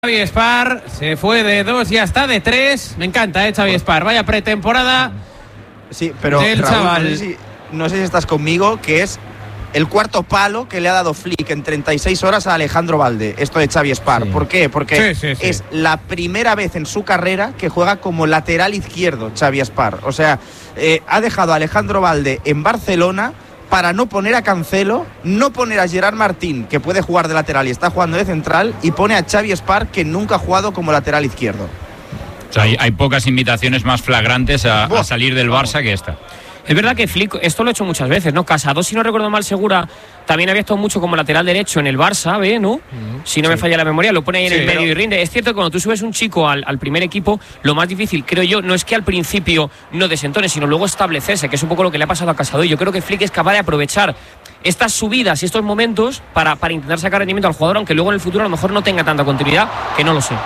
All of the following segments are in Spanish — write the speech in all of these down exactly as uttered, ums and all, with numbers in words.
Xavi Espar se fue de dos y hasta de tres. Me encanta, ¿eh? Xavi Espar. Vaya pretemporada. Sí, pero del Raúl, chaval. No sé, si, no sé si estás conmigo, que es el cuarto palo que le ha dado Flick en treinta y seis horas a Alejandro Balde, esto de Xavi Espar. Sí. ¿Por qué? Porque sí, sí, sí. es la primera vez en su carrera que juega como lateral izquierdo Xavi Espar. O sea, eh, ha dejado a Alejandro Balde en Barcelona para no poner a Cancelo, no poner a Gerard Martín, que puede jugar de lateral y está jugando de central, y pone a Xavi Espar, que nunca ha jugado como lateral izquierdo. O sea, hay, hay pocas invitaciones más flagrantes a, a salir del Barça que esta. Es verdad que Flick, esto lo ha hecho muchas veces, ¿no? Casado, si no recuerdo mal, Segura también había estado mucho como lateral derecho en el Barça, ¿ve? ¿No? Mm, si no sí. me falla la memoria, lo pone ahí en sí, el medio pero... y rinde. Es cierto que cuando tú subes un chico al, al primer equipo, lo más difícil, creo yo, no es que al principio no desentone, sino luego establecerse, que es un poco lo que le ha pasado a Casado. Y yo creo que Flick es capaz de aprovechar estas subidas y estos momentos para, para intentar sacar rendimiento al jugador, aunque luego en el futuro a lo mejor no tenga tanta continuidad, que no lo sé.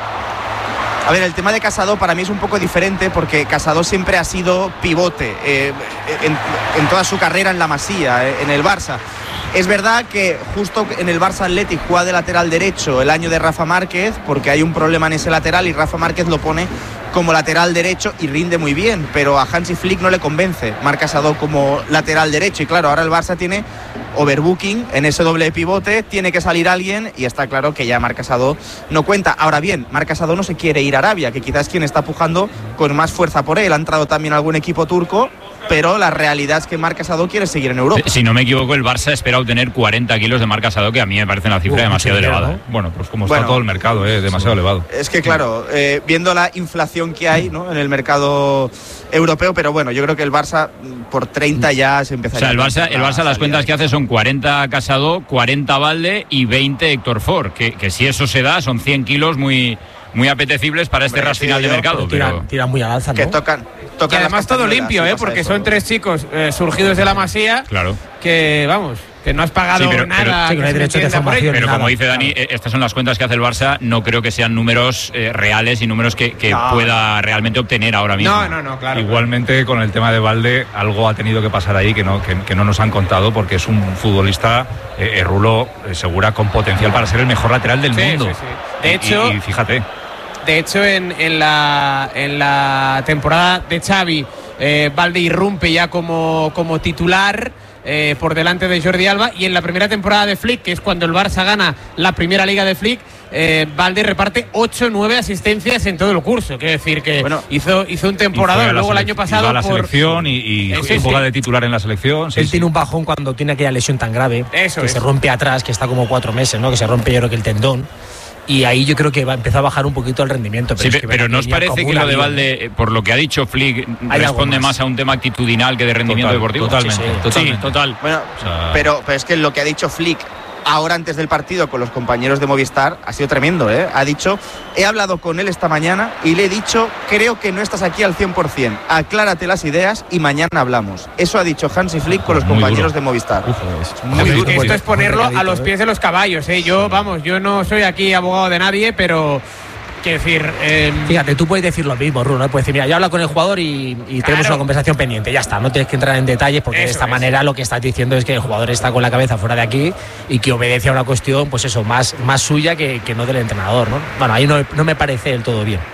A ver, el tema de Casado para mí es un poco diferente porque Casado siempre ha sido pivote eh, en, en toda su carrera en la Masía, eh, en el Barça. Es verdad que justo en el Barça Athletic juega de lateral derecho el año de Rafa Márquez porque hay un problema en ese lateral y Rafa Márquez lo pone como lateral derecho y rinde muy bien, pero a Hansi Flick no le convence Marc Casado como lateral derecho y claro, ahora el Barça tiene overbooking en ese doble pivote, tiene que salir alguien y está claro que ya Marc Casado no cuenta. Ahora bien, Marc Casado no se quiere ir a Arabia, que quizás es quien está pujando con más fuerza por él. Ha entrado también algún equipo turco, pero la realidad es que Marc Casado quiere seguir en Europa. Si no me equivoco, el Barça espera obtener cuarenta kilos de Marc Casado, que a mí me parece una cifra uh, demasiado elevada. ¿No? Bueno, pues como está bueno, todo el mercado, es eh, demasiado sí. elevado. Es que claro, eh, viendo la inflación que hay, ¿no?, en el mercado europeo, pero bueno, yo creo que el Barça por treinta ya se empezaría. O sea, el Barça, el Barça las cuentas que hace son cuarenta Casado, cuarenta Balde y veinte Héctor Ford, que, que si eso se da son cien kilos muy... muy apetecibles para este ras final de mercado. Tiran, pero... tiran muy al alza, ¿no? Que tocan, tocan y además todo limpio, ¿eh? Porque son tres chicos eh, surgidos de la Masía. Claro. Que, vamos, que no has pagado sí, pero, nada. Pero, sí, que no hay derecho de formación. Pero nada. Como dice Dani, claro. estas son las cuentas que hace el Barça. No creo que sean números eh, reales y números que, que no. pueda realmente obtener ahora mismo. No, no, no, claro. Igualmente, con el tema de Balde, algo ha tenido que pasar ahí que no, que, que no nos han contado, porque es un futbolista, eh, Rulo, eh, Segura, con potencial para ser el mejor lateral del sí, mundo. Sí, sí. De y, hecho... y, y fíjate... De hecho, en, en, la, en la temporada de Xavi, eh, Balde irrumpe ya como, como titular eh, por delante de Jordi Alba. Y en la primera temporada de Flick, que es cuando el Barça gana la primera liga de Flick, eh, Balde reparte ocho o nueve asistencias en todo el curso. Quiero decir que bueno, hizo, hizo un temporada. Luego el año pasado. Y va a la por... selección y, y, Eso, y juega sí. de titular en la selección. Sí, Él sí. tiene un bajón cuando tiene aquella lesión tan grave. Eso que es. se rompe atrás, que está como cuatro meses, ¿no? Que se rompe, yo creo que el tendón. Y ahí yo creo que va, empezó a bajar un poquito el rendimiento. Pero, sí, es que pero ¿no os parece que lo de Balde, por lo que ha dicho Flick, responde más? más a un tema actitudinal que de rendimiento total, deportivo? Totalmente, sí, sí. totalmente. Sí, total. Bueno, o sea... pero, pero es que lo que ha dicho Flick ahora antes del partido con los compañeros de Movistar ha sido tremendo, ¿eh? Ha dicho, he hablado con él esta mañana y le he dicho, creo que no estás aquí al cien por ciento, aclárate las ideas y mañana hablamos. Eso ha dicho Hansi Flick con los muy compañeros duro. de Movistar. Uf, es muy duro. Esto es ponerlo muy a los pies de los caballos, ¿eh? Yo, vamos, yo no soy aquí abogado de nadie, pero... Quiero decir, eh... fíjate, tú puedes decir lo mismo, Rulo, ¿no? Puedes decir, mira, yo hablo con el jugador y, y claro. tenemos una conversación pendiente, ya está, no tienes que entrar en detalles porque eso de esta es. manera lo que estás diciendo es que el jugador está con la cabeza fuera de aquí y que obedece a una cuestión, pues eso, más, más suya que, que no del entrenador, ¿no? Bueno, ahí no, no me parece del todo bien.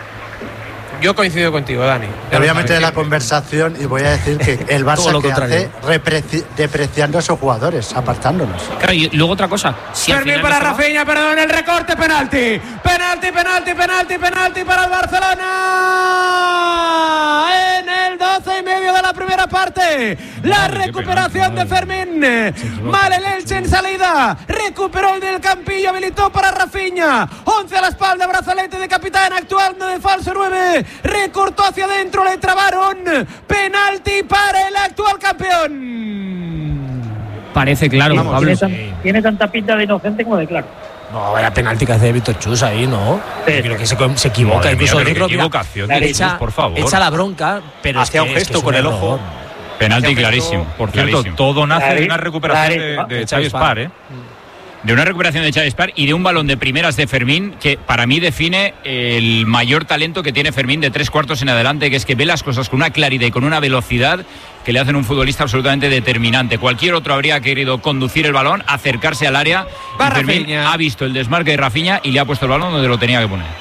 Yo coincido contigo, Dani. Me voy a meter en la conversación y voy a decir que el Barça que hace repreci- depreciando a esos jugadores, apartándolos. Claro, y luego otra cosa. Si Fermín para no Rafinha, perdón, el recorte, penalti. Penalti, penalti, penalti, penalti para el Barcelona. En el doce y medio de la primera parte. La recuperación de Fermín. Mal el Elche en salida. Recuperó el del Campillo, habilitó para Rafinha. once a la espalda, brazalete de capitán, actuando de falso nueve. Recortó hacia adentro, le trabaron. Penalti para el actual campeón. Parece claro, Vamos, Pablo. Tiene, tan, sí. tiene tanta pinta de inocente como de claro. No, vaya penalti que hace Víctor Chus ahí, ¿no? Sí. Yo creo que se, se equivoca. Madre incluso mía, yo creo qué equivocación que de echa, Chus, por favor. echa la bronca, pero hacía es que, un gesto es que con es el un ojo. error. Penalti clarísimo. Por cierto, clarísimo. todo nace Clarísimo. de una recuperación Clarísimo. de, de Xavi Espar, ¿eh? De una recuperación de Xavi Espar y de un balón de primeras de Fermín que para mí define el mayor talento que tiene Fermín de tres cuartos en adelante, que es que ve las cosas con una claridad y con una velocidad que le hacen un futbolista absolutamente determinante. Cualquier otro habría querido conducir el balón, acercarse al área. Y Fermín ha visto el desmarque de Rafinha y le ha puesto el balón donde lo tenía que poner.